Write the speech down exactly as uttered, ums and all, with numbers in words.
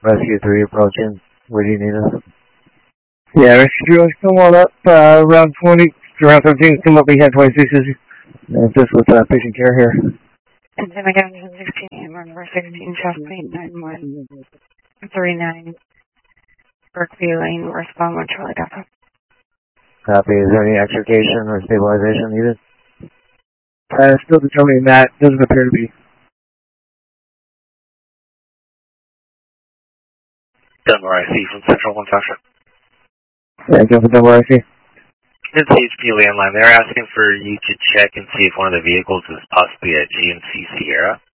Rescue three approaching. Where do you need us? Yeah, Rescue three, come on up, uh, around twenty, around seventeen, come up, we had twenty-six issues. Is this with uh, patient care here? And then again, sixteen, number sixteen, Chesapeake, nine one three nine, Berkeley Lane, West Palmer, Charlie Delta. Copy. Is there any extrication or stabilization needed? Uh, still determining that. Doesn't appear to be. Dunbar I C from Central One Sasha. Yeah, go for Dunbar I C. It's H P landline. They're asking for you to check and see if one of the vehicles is possibly a G M C Sierra.